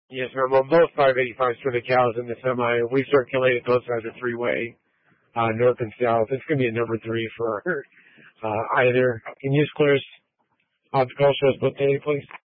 Yes, ma'am. Well, both 585s for the cows and the semi. We circulated both sides of three-way, north and south. It's going to be a number 3 for either. Can you just clear us off the call, show us both data, please?